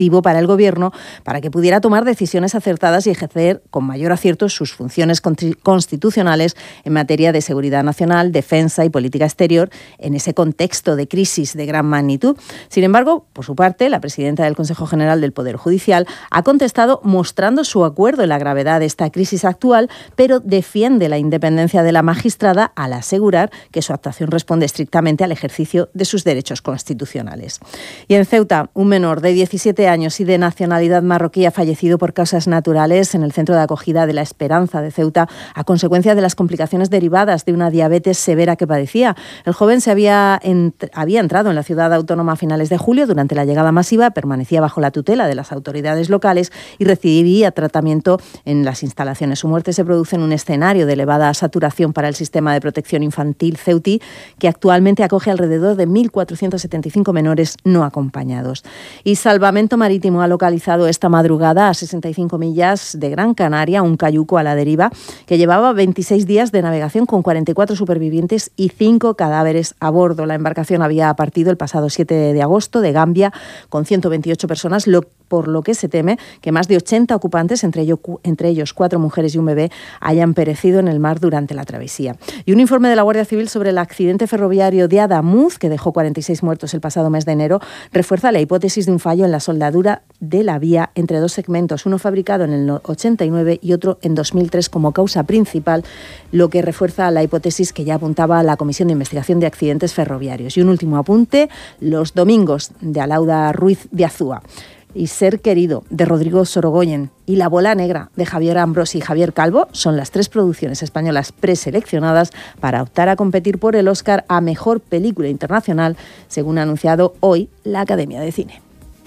atractivo para el Gobierno para que pudiera tomar decisiones acertadas y ejercer con mayor acierto sus funciones constitucionales en materia de seguridad nacional, defensa y política exterior en ese contexto de crisis de gran magnitud. Sin embargo, por su parte, la presidenta del Consejo General del Poder Judicial ha contestado mostrando su acuerdo en la gravedad de esta crisis actual, pero defiende la independencia de la magistrada al asegurar que su actuación responde estrictamente al ejercicio de sus derechos constitucionales. Y en Ceuta, un menor de 17 años y de nacionalidad marroquí ha fallecido por causas naturales en el centro de acogida de La Esperanza de Ceuta a consecuencia de las complicaciones derivadas de una diabetes severa que padecía. El joven había entrado en la ciudad autónoma a finales de julio durante la llegada masiva, permanecía bajo la tutela de las autoridades locales y recibía tratamiento en las instalaciones. Su muerte se produce en un escenario de elevada saturación para el sistema de protección infantil ceutí, que actualmente acoge alrededor de 1.475 menores no acompañados. Y Salvamento Marítimo ha localizado esta madrugada a 65 millas de Gran Canaria un cayuco a la deriva que llevaba 26 días de navegación con 44 supervivientes y 5 cadáveres a bordo. La embarcación había partido el pasado 7 de agosto de Gambia con 128 personas, por lo que se teme que más de 80 ocupantes, entre ellos 4 mujeres y un bebé, hayan perecido en el mar durante la travesía. Y un informe de la Guardia Civil sobre el accidente ferroviario de Adamuz, que dejó 46 muertos el pasado mes de enero, refuerza la hipótesis de un fallo en la soldadura de la vía entre dos segmentos, uno fabricado en el 89 y otro en 2003 como causa principal, lo que refuerza la hipótesis que ya apuntaba la Comisión de Investigación de Accidentes Ferroviarios. Y un último apunte, Los Domingos, de Alauda Ruiz de Azúa, y Ser Querido, de Rodrigo Sorogoyen, y La Bola Negra, de Javier Ambrosi y Javier Calvo, son las 3 producciones españolas preseleccionadas para optar a competir por el Oscar a Mejor Película Internacional, según ha anunciado hoy la Academia de Cine.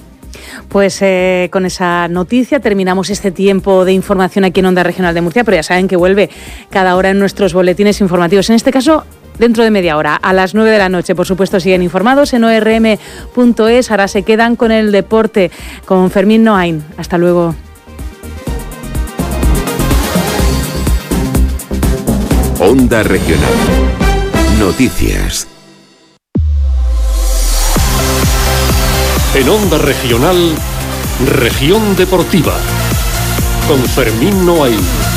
Pues con esa noticia terminamos este tiempo de información aquí en Onda Regional de Murcia, pero ya saben que vuelve cada hora en nuestros boletines informativos. En este caso, dentro de media hora, a las 9 de la noche. Por supuesto, siguen informados en orm.es. Ahora se quedan con el deporte, con Fermín Noain. Hasta luego. Onda Regional. Noticias. En Onda Regional, Región Deportiva, con Fermín Noain.